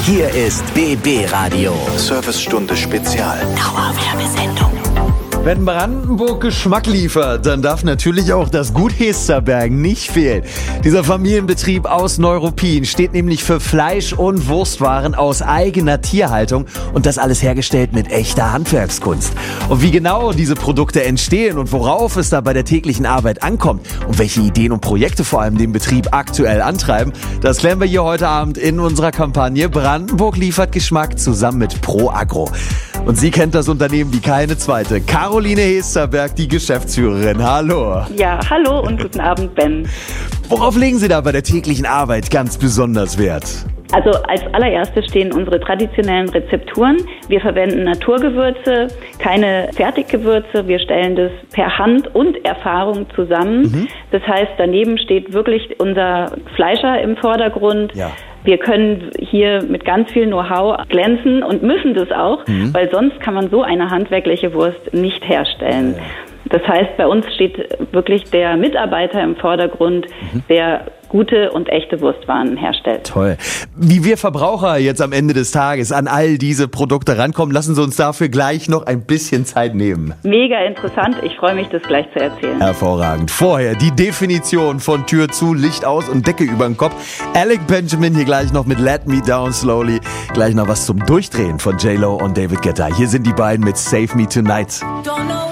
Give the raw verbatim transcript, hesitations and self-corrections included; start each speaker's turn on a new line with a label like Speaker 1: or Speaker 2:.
Speaker 1: Hier ist B B Radio.
Speaker 2: Servicestunde Spezial.
Speaker 1: Dauerwerbesendung.
Speaker 3: Wenn Brandenburg Geschmack liefert, dann darf natürlich auch das Gut Hesterberg nicht fehlen. Dieser Familienbetrieb aus Neuruppin steht nämlich für Fleisch- und Wurstwaren aus eigener Tierhaltung und das alles hergestellt mit echter Handwerkskunst. Und wie genau diese Produkte entstehen und worauf es da bei der täglichen Arbeit ankommt und welche Ideen und Projekte vor allem den Betrieb aktuell antreiben, das klären wir hier heute Abend in unserer Kampagne Brandenburg liefert Geschmack zusammen mit Pro Agro. Und sie kennt das Unternehmen wie keine zweite. Caroline Hesterberg, die Geschäftsführerin. Hallo.
Speaker 4: Ja, hallo und guten Abend, Ben.
Speaker 3: Worauf legen Sie da bei der täglichen Arbeit ganz besonders Wert?
Speaker 4: Also als allererstes stehen unsere traditionellen Rezepturen. Wir verwenden Naturgewürze, keine Fertiggewürze. Wir stellen das per Hand und Erfahrung zusammen. Mhm. Das heißt, daneben steht wirklich unser Fleischer im Vordergrund. Ja. Wir können hier mit ganz viel Know-how glänzen und müssen das auch, mhm. weil sonst kann man so eine handwerkliche Wurst nicht herstellen. Ja, ja. Das heißt, bei uns steht wirklich der Mitarbeiter im Vordergrund, mhm. der gute und echte Wurstwaren herstellt.
Speaker 3: Toll. Wie wir Verbraucher jetzt am Ende des Tages an all diese Produkte rankommen, lassen Sie uns dafür gleich noch ein bisschen Zeit nehmen.
Speaker 4: Mega interessant. Ich freue mich, das gleich zu erzählen.
Speaker 3: Hervorragend. Vorher die Definition von Tür zu, Licht aus und Decke über den Kopf. Alec Benjamin hier gleich noch mit Let Me Down Slowly. Gleich noch was zum Durchdrehen von J Lo und David Guetta. Hier sind die beiden mit Save Me Tonight.
Speaker 5: Don't know